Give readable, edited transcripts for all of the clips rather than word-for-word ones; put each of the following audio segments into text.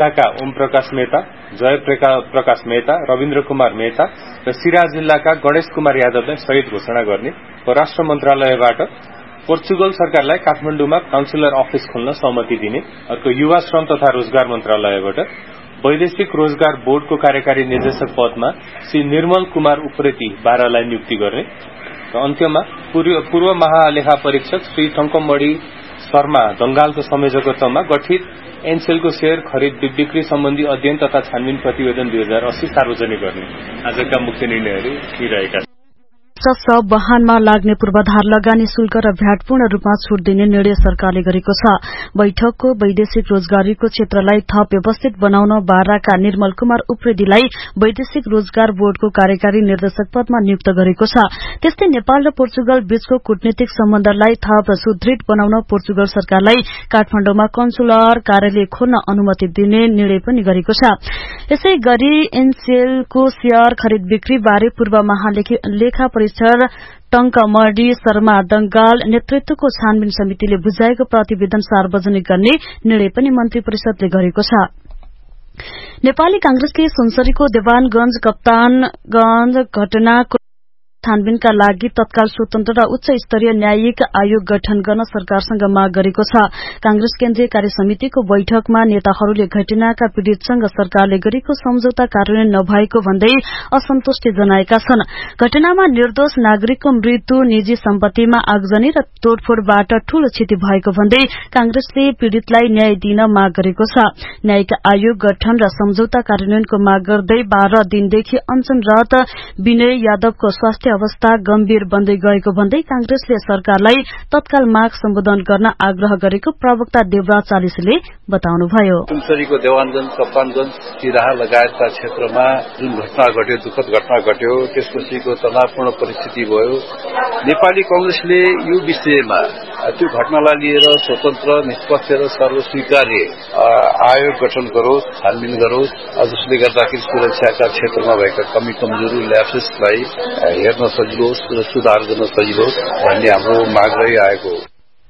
जिल्लाका ओम प्रकाश मेहता, जय प्रकाश मेहता, रविन्द्र कुमार मेहता र सिराहा जिल्लाका गणेश कुमार यादवलाई शहीद घोषणा गर्ने परराष्ट्र मन्त्रालयबाट पोर्चुगल सरकारलाई काठमाडौँमा काउन्सिलर अफिस खोल्न सहमति दिने, अर्को युवा श्रम तथा रोजगार मन्त्रालयबाट वैदेशिक रोजगार बोर्डको कार्यकारी निर्देशक पदमा श्री निर्मल कुमार उप्रेती 12 लाई नियुक्ति गर्ने र अन्त्यमा पूर्व महालेखा परीक्षक श्री टंकमणि शर्मा दंगालको संयोजकत्वमा गठित एनसेलको शेयर खरिद बिक्री सम्बन्धी अध्ययन तथा छानबिन प्रतिवेदन 2080 सार्वजनिक गर्ने आजका मुख्य निर्णयहरू यी रहेका छन्। सब वाहनमा लाग्ने पूर्वाधार लगानी शुल्क र भ्याट पूर्ण रूपमा छूट दिने निर्णय सरकारले गरेको छ। बैठकको वैदेशिक रोजगारीको क्षेत्रलाई थप व्यवस्थित बनाउन बाराका निर्मल कुमार उप्रेतीलाई वैदेशिक रोजगार बोर्डको कार्यकारी निर्देशक पदमा नियुक्त गरेको छ। त्यस्तै नेपाल र पोर्चुगल बीचको कूटनीतिक सम्बन्धलाई थप सुदृढ़ बनाउन पोर्चुगल सरकारलाई काठमाडौँमा कन्सुलर कार्यालय खोल्न अनुमति दिने निर्णय पनि गरेको छ। यसै गरी एनसेलको शेयर खरिद बिक्री बारे पूर्व महालेखा टंकमणि शर्मा दंगाल नेतृत्वको छानबिन समितिले बुझाएको प्रतिवेदन सार्वजनिक गर्ने निर्णय पनि मन्त्री परिषदले गरेको छ। नेपाली कांग्रेसले सुनसरीको देवानगंज कप्तानगंज घटनाको छानबिनका लागि तत्काल स्वतन्त्र र उच्च स्तरीय न्यायिक आयोग गठन गर्न सरकारसँग माग गरेको छ। कांग्रेस केन्द्रीय कार्य समितिको बैठकमा नेताहरूले घटनाका पीड़ितसँग सरकारले गरेको सम्झौता कार्यान्वयन नभएको भन्दै असन्तुष्टि जनाएका छन्। घटनामा निर्दोष नागरिकको मृत्यु, निजी सम्पत्तिमा आगजनी र तोडफोड़बाट ठूलो क्षति भएको भन्दै कांग्रेसले पीड़ितलाई न्याय दिन माग गरेको छ। न्यायिक आयोग गठन र सम्झौता कार्यान्वयनको माग गर्दै 12 दिनदेखि अनशनरत विनय यादवको स्वास्थ्य अवस्था गम्भीर बन्दै गएको भन्दै कांग्रेसले सरकारलाई तत्काल माग सम्बोधन गर्न आग्रह गरेको प्रवक्ता देवराज चालिसले बताउनुभयो। सुनसरीको देवानगंज, कप्तानगंज, सिराहा लगायतका क्षेत्रमा जुन घटना घट्यो, दुःखद घटना घट्यो, त्यसपछिको तनावपूर्ण परिस्थिति भयो। नेपाली कांग्रेसले यो विषयमा त्यो घटनालाई लिएर स्वतन्त्र, निष्पक्ष र सर्वस्वीकार्य आयोग गठन गरोस्, छानबिन गरोस्, जसले गर्दाखेरि सुरक्षाका क्षेत्रमा भएका कमी कमजोरी ल्याप्सेसलाई हेर्न सजिलोस् र सुधार गर्न सजिलोस् भन्ने हाम्रो माग रहिआएको हो।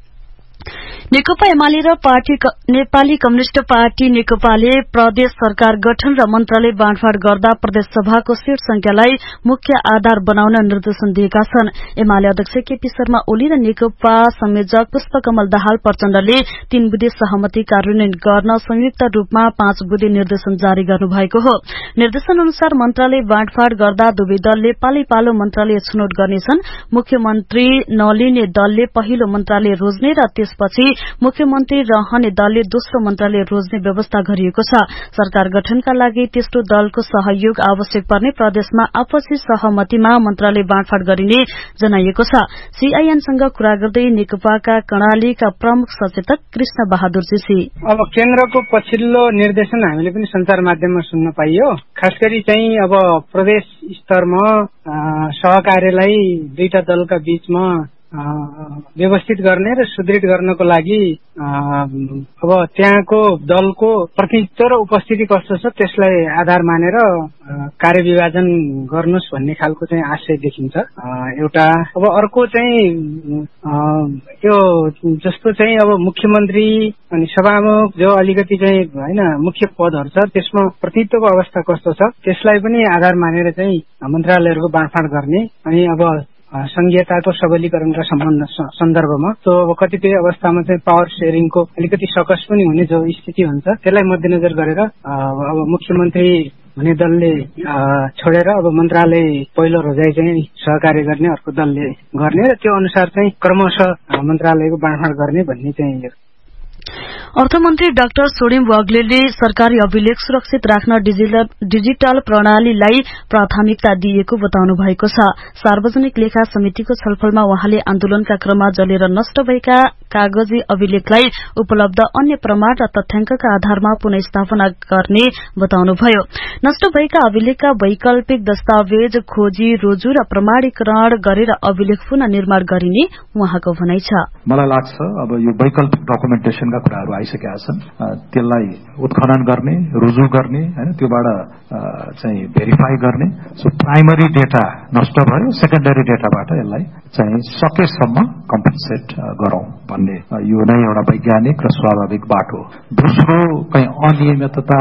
नेकपा एमाले र नेपाली कम्युनिष्ट पार्टी नेकपाले प्रदेश सरकार गठन र मन्त्रालय बाँडफाँड गर्दा प्रदेश सभाको सीट संख्यालाई मुख्य आधार बनाउन निर्देशन दिएका छन्। एमाले अध्यक्ष केपी शर्मा ओली र नेकपा संयोजक पुष्पकमल दाहाल प्रचण्डले 3 बुँदे सहमति कार्यान्वयन गर्न संयुक्त रूपमा 5 बुँदे निर्देशन जारी गर्नुभएको हो। निर्देशन अनुसार मन्त्रालय बाँडफाँड गर्दा दुवै दलले पालै पालो मन्त्रालय छनौट गर्नेछन्। मुख्यमन्त्री नलिने दलले पहिलो मन्त्रालय रोज्ने र त्यसपछि मुख्यमन्त्री रहने दलले दोस्रो मन्त्रालय रोज्ने व्यवस्था गरिएको छ। सरकार गठनका लागि तेस्रो दलको सहयोग आवश्यक पर्ने प्रदेशमा आपसी सहमतिमा मन्त्रालय बाँडफाँड गरिने जनाइएको छ। सीआईएनसँग कुरा गर्दै नेकपाका कर्णालीका प्रमुख सचेतक कृष्ण बहादुर जोशी, अब केन्द्रको पछिल्लो निर्देशन हामीले पनि संचार माध्यममा सुन्न पाइयो। खास गरी चाहिँ अब प्रदेश स्तरमा सहकार्यलाई दुईटा दलका बीचमा व्यवस्थित गर्ने र सुदृढ गर्नको लागि अब त्यहाँको दलको प्रतिनिधित्व र उपस्थिति कस्तो छ त्यसलाई आधार मानेर कार्यविभाजन गर्नुस् भन्ने खालको चाहिँ आशय देखिन्छ एउटा। अब अर्को चाहिँ यो जस्तो चाहिँ अब मुख्यमन्त्री अनि सभामुख जो अलिकति चाहिँ हैन मुख्य पदहरू छ त्यसमा प्रतिनिधित्वको अवस्था कस्तो छ त्यसलाई पनि आधार मानेर चाहिँ मन्त्रालयहरूको बाँडफाँड गर्ने अनि अब संघीयताको सबलीकरणका सन्दर्भमा तो अब कतिपय अवस्थामा चाहिँ पावर शेयरिङको अलिकति सकस पनि हुने जो स्थिति हुन्छ त्यसलाई मध्यनजर गरेर अब मुख्यमन्त्री हुने दलले छोडेर अब मन्त्रालय पहिलो रोजाइ चाहिँ सहकार्य गर्ने अर्को दलले गर्ने र त्यो अनुसार चाहिँ क्रमशः मन्त्रालयको बाँडफाँड गर्ने भन्ने चाहिँ। अर्थमन्त्री डाक्टर सोडेम वाग्लेले सरकारी अभिलेख सुरक्षित राख्न डिजिटल प्रणालीलाई प्राथमिकता दिएको बताउनु भएको छ। सार्वजनिक लेखा समितिको छलफलमा उहाँले आन्दोलनका क्रममा जलेर नष्ट भएका कागजी अभिलेखलाई उपलब्ध अन्य प्रमाण र तथ्याङ्कका आधारमा पुनः गर्ने बताउनुभयो। नष्ट भएका अभिलेखका वैकल्पिक दस्तावेज खोजी रोजु र प्रमाणीकरण गरेर अभिलेख पुनः निर्माण गरिने उहाँको भनाइ छ। मलाई लाग्छ अब यो वैकल्पिक डकुमेन्टेसनका कुराहरू आइसकेका छन्, त्यसलाई उत्खनन गर्ने, रुजु गर्ने हैन, त्योबाट चाहिँ भेरिफाई गर्ने। सो प्राइमरी डेटा नष्ट भयो, सेकेन्डरी डेटाबाट यसलाई चाहिँ सकेसम्म कम्पेन्सेट गरौं भन्ने यो नै एउटा वैज्ञानिक र स्वाभाविक बाटो। दोस्रो कहीं अनियमितता